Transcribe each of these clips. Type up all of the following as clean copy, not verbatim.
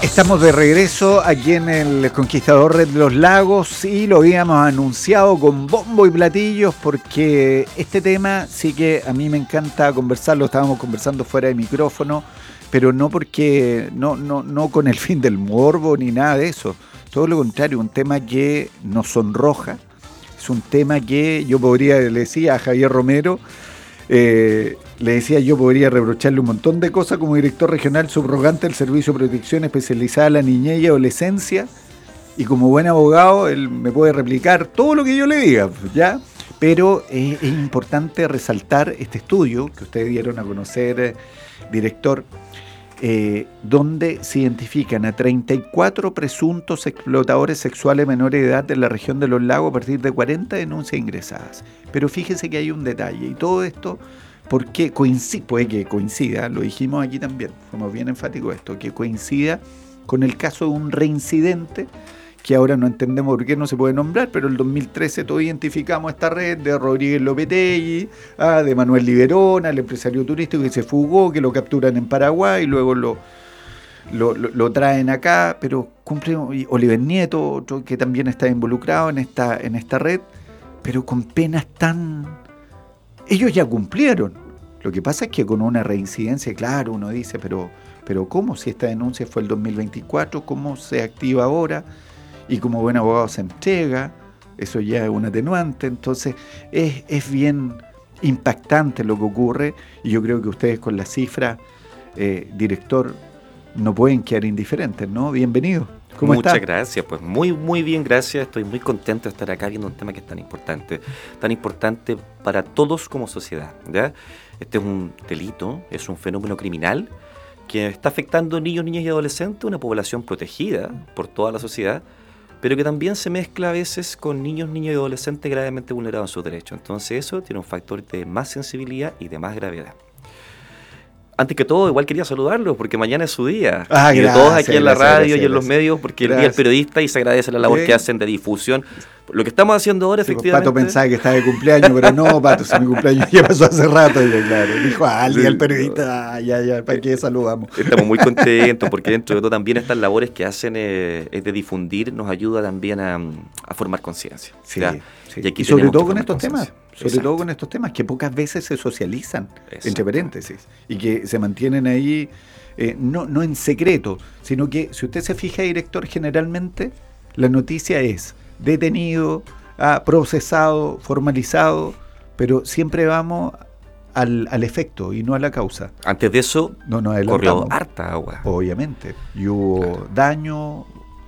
Estamos de regreso aquí en el Conquistador Red de los Lagos y lo habíamos anunciado con bombo y platillos porque este tema sí que a mí me encanta conversarlo, estábamos conversando fuera de micrófono, pero no porque, no con el fin del morbo ni nada de eso, todo lo contrario, un tema que nos sonroja, es un tema que yo podría, le decía a Javier Romero, le decía yo podría reprocharle un montón de cosas como director regional subrogante del Servicio de Protección Especializada a la Niñez y Adolescencia, y como buen abogado él me puede replicar todo lo que yo le diga, ¿ya? Pero es importante resaltar este estudio que ustedes dieron a conocer, director, donde se identifican a 34 presuntos explotadores sexuales menores de edad en la región de los lagos a partir de 40 denuncias ingresadas. Pero fíjese que hay un detalle, y todo esto porque puede que coincida, lo dijimos aquí también, fuimos bien enfáticos esto, que coincida con el caso de un reincidente, que ahora no entendemos por qué no se puede nombrar, pero en el 2013 todos identificamos esta red de Rodríguez Lopetegui, de Manuel Liberona, el empresario turístico que se fugó, que lo capturan en Paraguay, luego lo traen acá, pero cumple Oliver Nieto, otro que también está involucrado en esta red, pero con penas tan... Ellos ya cumplieron. Lo que pasa es que con una reincidencia, claro, uno dice, pero ¿cómo? Si esta denuncia fue el 2024, ¿cómo se activa ahora? Y como buen abogado se entrega, eso ya es un atenuante. Entonces es bien impactante lo que ocurre, y yo creo que ustedes con la cifra, director, no pueden quedar indiferentes, ¿no? Bienvenido. ¿Cómo está? Muchas gracias, pues muy bien, gracias. Estoy muy contento de estar acá viendo un tema que es tan importante para todos como sociedad, ¿ya? Este es un delito, es un fenómeno criminal que está afectando niños, niñas y adolescentes, una población protegida por toda la sociedad, pero que también se mezcla a veces con niños, niñas y adolescentes gravemente vulnerados en sus derechos. Entonces eso tiene un factor de más sensibilidad y de más gravedad. Antes que todo, igual quería saludarlos porque mañana es su día. Y de todos aquí en la radio y en los medios, porque el día del periodista y se agradece la labor que hacen de difusión. Lo que estamos haciendo ahora, sí, efectivamente... Pato pensaba que estaba de cumpleaños, pero no, Pato, si mi cumpleaños ya pasó hace rato. Y claro, dijo, el día del periodista, ya, ¿para qué saludamos? Estamos muy contentos porque dentro de todo también estas labores que hacen es de difundir, nos ayuda también a formar conciencia. Sí, sí. Y sobre todo con estos temas. Sobre todo con estos temas que pocas veces se socializan, entre paréntesis, y que se mantienen ahí, no en secreto, sino que, si usted se fija, director, generalmente la noticia es detenido, procesado, formalizado, pero siempre vamos al efecto y no a la causa. Antes de eso, corrió harta agua. Obviamente, y hubo daño.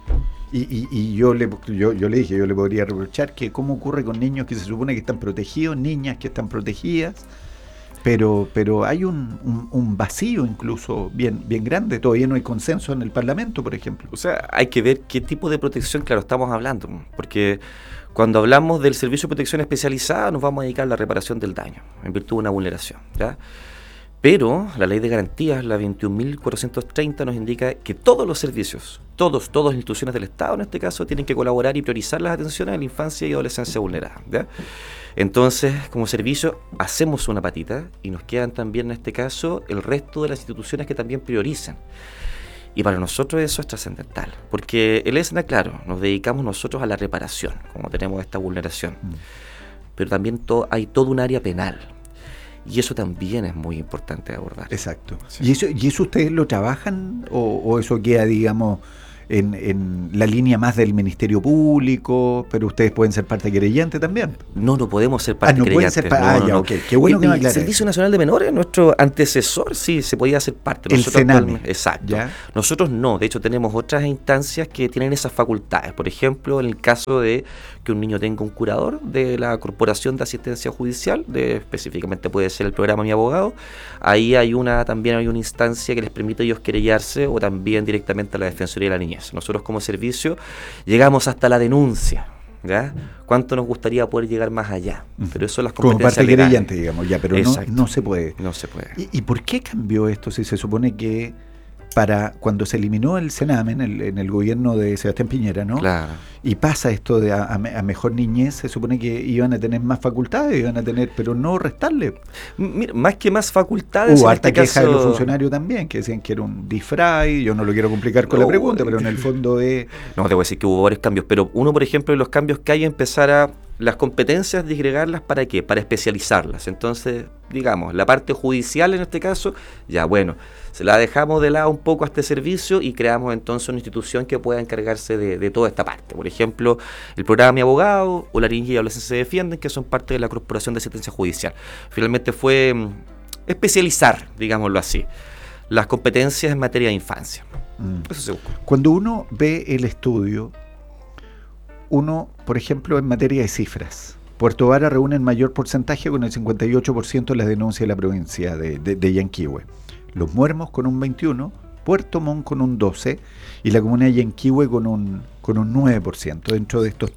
Y yo le dije, yo le podría reprochar que cómo ocurre con niños que se supone que están protegidos, niñas que están protegidas, pero hay un vacío incluso bien grande. Todavía no hay consenso en el Parlamento, por ejemplo. O sea, hay que ver qué tipo de protección, claro, estamos hablando, porque cuando hablamos del Servicio de Protección Especializada nos vamos a dedicar a la reparación del daño, en virtud de una vulneración, ¿ya? Pero la Ley de Garantías, la 21.430, nos indica que todos los servicios, todas las instituciones del Estado en este caso, tienen que colaborar y priorizar las atenciones a la infancia y adolescencia vulnerada, ¿ya? Entonces, como servicio, hacemos una patita y nos quedan también en este caso el resto de las instituciones que también priorizan. Y para nosotros eso es trascendental, porque el ESNA, claro, nos dedicamos nosotros a la reparación, como tenemos esta vulneración, pero también hay todo un área penal. Y eso también es muy importante abordar. Exacto. Sí. ¿Y eso ustedes lo trabajan o eso queda, digamos, en la línea más del Ministerio Público, pero ustedes pueden ser parte querellante también? No podemos ser parte querellante. No. Okay. Qué bueno que me aclares. El Servicio Nacional de Menores, nuestro antecesor, sí, se podía hacer parte. Nosotros el CENAME. Exacto. ¿Ya? Nosotros no, de hecho tenemos otras instancias que tienen esas facultades. Por ejemplo, en el caso de que un niño tenga un curador de la Corporación de Asistencia Judicial, específicamente puede ser el programa Mi Abogado, ahí también hay una instancia que les permite a ellos querellarse o también directamente a la Defensoría de la Niñez. Nosotros como servicio llegamos hasta la denuncia, ¿ya? ¿Cuánto nos gustaría poder llegar más allá? Pero eso es las competencias como parte querellante, digamos, ya, pero no se puede. No se puede. ¿Y por qué cambió esto si se supone que para cuando se eliminó el Sename en el gobierno de Sebastián Piñera, ¿no? Claro. Y pasa esto de a mejor niñez, se supone que iban a tener más facultades, iban a tener, pero no restarle. Mira, más que más facultades, Hubo en harta este queja de caso... los funcionarios también, que decían que era un disfraz, yo no lo quiero complicar con la pregunta, pero en el fondo es... No, te voy a decir que hubo varios cambios, pero uno, por ejemplo, de los cambios que hay, empezar a las competencias, disgregarlas, ¿para qué? Para especializarlas. Entonces, digamos, la parte judicial en este caso, ya bueno, se la dejamos de lado un poco a este servicio y creamos entonces una institución que pueda encargarse de toda esta parte. Por ejemplo, el programa Mi Abogado o la Niña y Adolescencia se Defienden, que son parte de la Corporación de Asistencia Judicial. Finalmente fue especializar, digámoslo así, las competencias en materia de infancia. Eso se busca. Cuando uno ve el estudio, uno, por ejemplo, en materia de cifras, Puerto Vara reúne el mayor porcentaje con el 58% de las denuncias de la provincia de Yanquihue. Los Muermos con un 21%, Puerto Montt con un 12% y la comuna de Yanquihue con un 9%, dentro de estos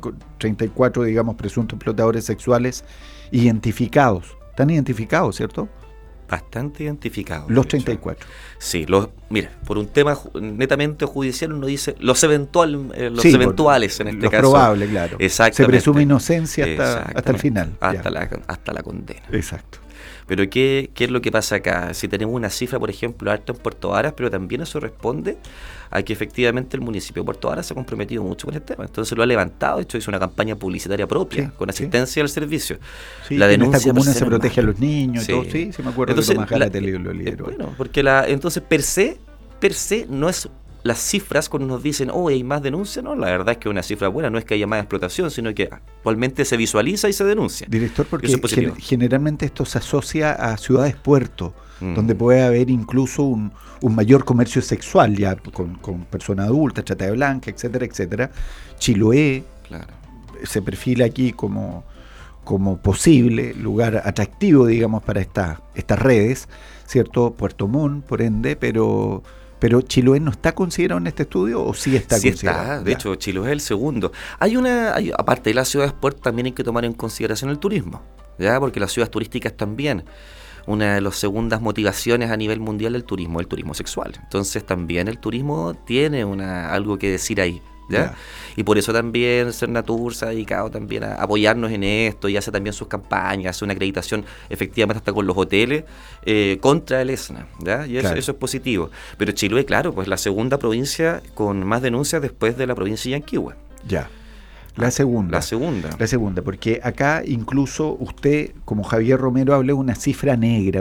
34 digamos, presuntos explotadores sexuales identificados. Están identificados, ¿cierto? Bastante identificados. Los 34. Sí, mira, por un tema netamente judicial uno dice los eventuales en este lo caso. Probable, claro. Exactamente. Se presume inocencia hasta el final. Hasta la condena. Exacto. Pero ¿qué es lo que pasa acá? Si tenemos una cifra, por ejemplo, alta en Puerto Varas, pero también eso responde a que efectivamente el municipio de Puerto Varas se ha comprometido mucho con el tema. Entonces lo ha levantado, de hecho hizo una campaña publicitaria propia, con asistencia al servicio. Sí, la denuncia, en esta comuna se protege a los niños, sí. Todo, sí me acuerdo. Entonces, que Tomás Gárate lo lideró. Bueno, porque entonces per se no es las cifras cuando nos dicen, hay más denuncias, no, la verdad es que una cifra buena no es que haya más explotación, sino que actualmente se visualiza y se denuncia. Director, porque generalmente esto se asocia a ciudades puerto, donde puede haber incluso un mayor comercio sexual ya con personas adultas, trata de blanca, etcétera, etcétera. Chiloé se perfila aquí como posible lugar atractivo, digamos, para estas redes, ¿cierto? Puerto Montt, por ende, pero Chiloé no está considerado en este estudio, ¿o sí está considerado? Sí está, de hecho Chiloé es el segundo. Aparte de las ciudades puertos, también hay que tomar en consideración el turismo, ¿ya? Porque las ciudades turísticas también, una de las segundas motivaciones a nivel mundial del turismo, el turismo sexual. Entonces también el turismo tiene algo que decir ahí, ¿ya? Y por eso también Cernatur se ha dedicado también a apoyarnos en esto y hace también sus campañas, hace una acreditación efectivamente hasta con los hoteles contra el ESNA, ¿ya? Y eso es positivo. Pero Chiloé, claro, pues la segunda provincia con más denuncias después de la provincia de Yanquihue. Ya. La segunda, porque acá incluso usted, como Javier Romero, habló de una cifra negra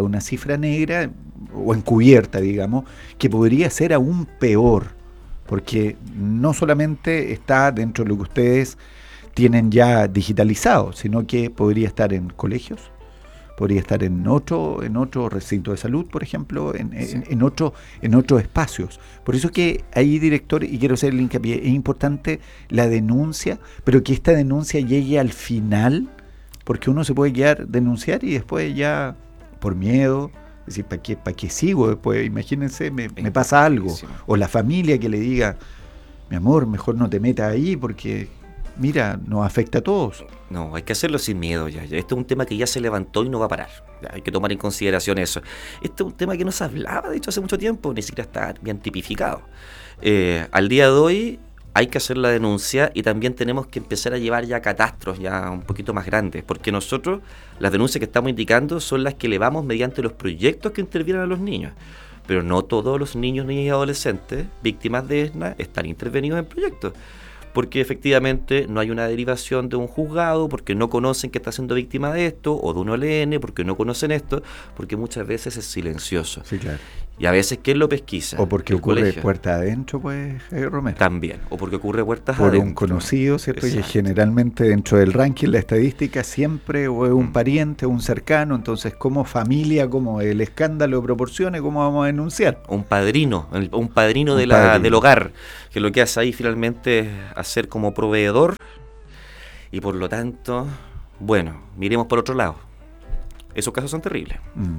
o encubierta, digamos, que podría ser aún peor, porque no solamente está dentro de lo que ustedes tienen ya digitalizado, sino que podría estar en colegios, podría estar en otro recinto de salud, por ejemplo, en otros espacios. Por eso que ahí, director, y quiero hacer el hincapié, es importante la denuncia, pero que esta denuncia llegue al final, porque uno se puede denunciar y después ya, por miedo, decir, ¿para qué sigo después? Imagínense, me pasa algo. O la familia que le diga, mi amor, mejor no te metas ahí porque... Mira, nos afecta a todos. No, hay que hacerlo sin miedo ya. Este es un tema que ya se levantó y no va a parar. Ya, hay que tomar en consideración eso. Este es un tema que no se hablaba, de hecho, hace mucho tiempo, ni siquiera está bien tipificado. Al día de hoy hay que hacer la denuncia y también tenemos que empezar a llevar ya catastros ya un poquito más grandes, porque nosotros, las denuncias que estamos indicando son las que elevamos mediante los proyectos que intervienen a los niños. Pero no todos los niños, niñas y adolescentes víctimas de ESNA están intervenidos en proyectos, porque efectivamente no hay una derivación de un juzgado, porque no conocen que está siendo víctima de esto, o de un OLN, porque no conocen esto, porque muchas veces es silencioso. Sí, claro. Y a veces, ¿quién lo pesquisa? O porque ocurre puerta adentro, pues, Romero. También, o porque ocurre puertas adentro. Por un conocido, ¿cierto? Exacto. Y generalmente dentro del ranking, la estadística, siempre o es un pariente o un cercano, entonces como familia, como el escándalo proporcione, ¿cómo vamos a denunciar? Un padrino del hogar, que lo que hace ahí finalmente es hacer como proveedor, y por lo tanto, bueno, miremos por otro lado. Esos casos son terribles.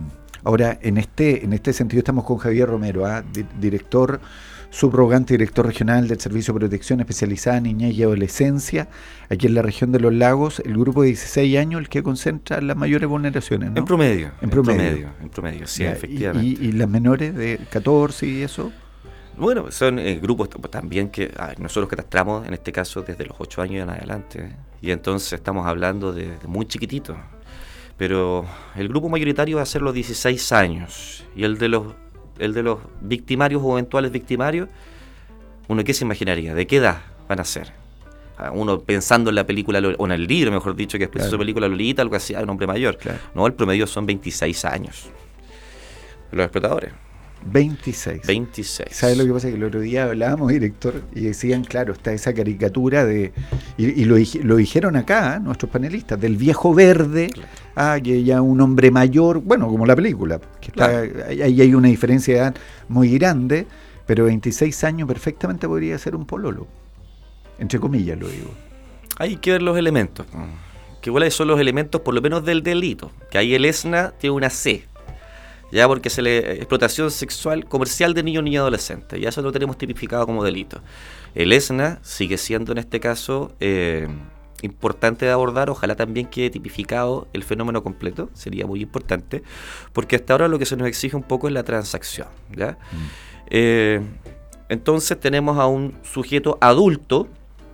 Ahora, en este sentido estamos con Javier Romero, director subrogante, director regional del Servicio de Protección Especializada en Niñez y Adolescencia, aquí en la región de los Lagos, el grupo de 16 años, el que concentra las mayores vulneraciones, ¿no? En promedio, sí, Ya, efectivamente. ¿Y las menores de 14 y eso? Bueno, son grupos también que nosotros catastramos, en este caso, desde los 8 años en adelante, y entonces estamos hablando de muy chiquititos. Pero el grupo mayoritario va a ser los 16 años, y el de los victimarios o eventuales victimarios, uno ¿qué se imaginaría? ¿De qué edad van a ser? Uno pensando en la película, o en el libro, mejor dicho, que después hizo película Lolita, algo así, un hombre mayor. Claro. No, el promedio son 26 años. Los explotadores. 26. ¿Sabes lo que pasa? Que el otro día hablábamos, director, y decían, claro, está esa caricatura de, y lo dijeron acá, nuestros panelistas, del viejo verde, que ya un hombre mayor, bueno, como la película, que está, ahí hay una diferencia de edad muy grande, pero 26 años perfectamente podría ser un pololo, entre comillas lo digo. Hay que ver los elementos, que cuáles son los elementos por lo menos del delito, que ahí el ESNA tiene una C, ya porque explotación sexual comercial de niños, niñas y adolescentes, ya eso lo tenemos tipificado como delito. El ESNA sigue siendo en este caso importante de abordar, ojalá también quede tipificado el fenómeno completo, sería muy importante, porque hasta ahora lo que se nos exige un poco es la transacción, ¿ya? Entonces tenemos a un sujeto adulto,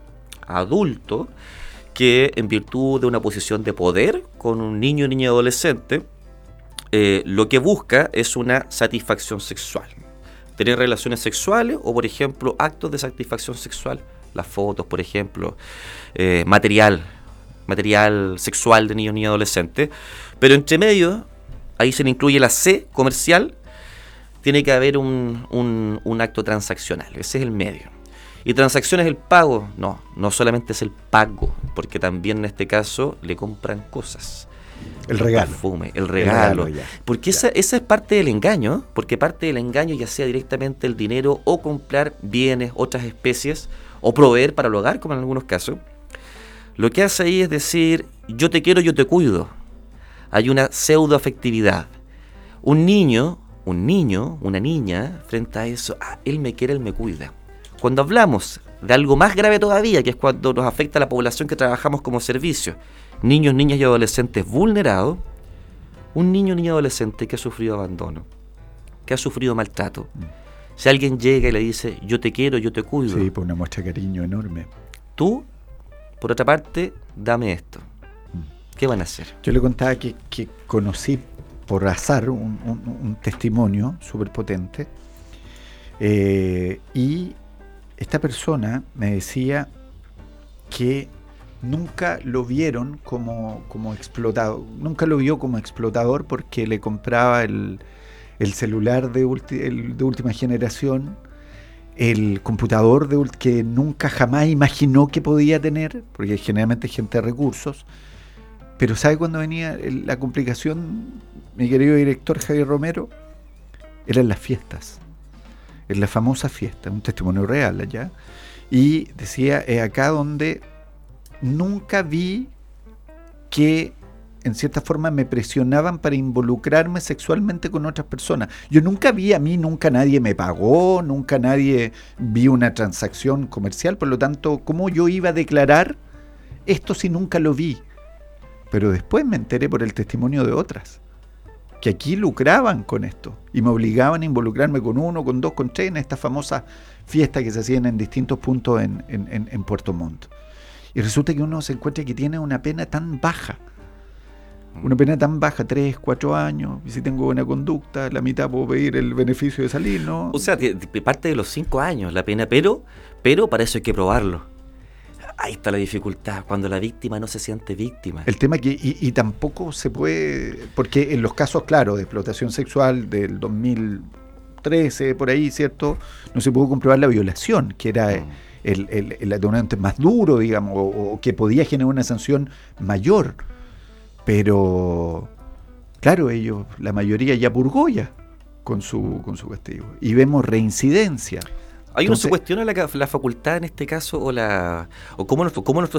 que en virtud de una posición de poder con un niño, niña y adolescente, lo que busca es una satisfacción sexual. Tener relaciones sexuales o, por ejemplo, actos de satisfacción sexual. Las fotos, por ejemplo, material sexual de niños, niñas y adolescentes. Pero entre medio, ahí se le incluye la C, comercial, tiene que haber un acto transaccional. Ese es el medio. ¿Y transacción es el pago? No solamente es el pago, porque también en este caso le compran cosas. El regalo. Perfume, el regalo. Porque esa es parte del engaño, porque parte del engaño ya sea directamente el dinero o comprar bienes, otras especies, o proveer para el hogar, como en algunos casos. Lo que hace ahí es decir, yo te quiero, yo te cuido. Hay una pseudoafectividad. Un niño, una niña, frente a eso, él me quiere, él me cuida. Cuando hablamos de algo más grave todavía, que es cuando nos afecta a la población que trabajamos como servicio, niños, niñas y adolescentes vulnerados, un niño, niña y adolescente que ha sufrido abandono, que ha sufrido maltrato, si alguien llega y le dice, yo te quiero, yo te cuido. Sí, por una muestra de cariño enorme. Tú, por otra parte, dame esto. ¿Qué van a hacer? Yo le contaba que conocí por azar un testimonio súper potente, y esta persona me decía que nunca lo vieron como explotado, nunca lo vio como explotador porque le compraba el celular de última generación, el computador que nunca jamás imaginó que podía tener, porque generalmente es gente de recursos. Pero ¿sabe cuándo venía la complicación, mi querido director Javier Romero? Eran las fiestas, en la famosa fiesta, un testimonio real allá, y decía, es acá donde nunca vi que en cierta forma me presionaban para involucrarme sexualmente con otras personas. Yo nunca vi, nunca nadie me pagó, nunca nadie vi una transacción comercial, por lo tanto, ¿cómo yo iba a declarar esto si nunca lo vi? Pero después me enteré por el testimonio de otras, que aquí lucraban con esto y me obligaban a involucrarme con uno, con dos, con tres en estas famosas fiestas que se hacían en distintos puntos en Puerto Montt. Y resulta que uno se encuentra que tiene una pena tan baja, 3, 4 años, y si tengo buena conducta, la mitad puedo pedir el beneficio de salir, ¿no? O sea, parte de los 5 años la pena, pero para eso hay que probarlo. Ahí está la dificultad, cuando la víctima no se siente víctima. El tema que, y tampoco se puede, porque en los casos, claro, de explotación sexual del 2013, por ahí, ¿cierto? No se pudo comprobar la violación, que era el atenuante más duro, digamos, o que podía generar una sanción mayor. Pero, claro, ellos, la mayoría ya purgó ya con su castigo. Y vemos reincidencia. Ahí uno se cuestiona la facultad en este caso o cómo nuestro